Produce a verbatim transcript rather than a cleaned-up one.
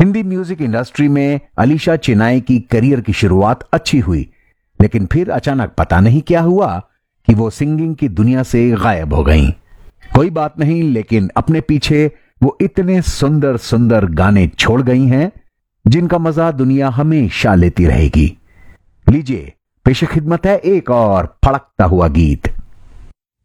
Hindi music industry में अलीशा चिनाई की करियर की शुरुआत अच्छी हुई, लेकिन फिर अचानक पता नहीं क्या हुआ कि वो सिंगिंग की दुनिया से गायब हो गईं। कोई बात नहीं, लेकिन अपने पीछे वो इतने सुंदर सुंदर गाने छोड़ गई हैं जिनका मजा दुनिया हमेशा लेती रहेगी। लीजिए पेश खिदमत है एक और फड़कता हुआ गीत।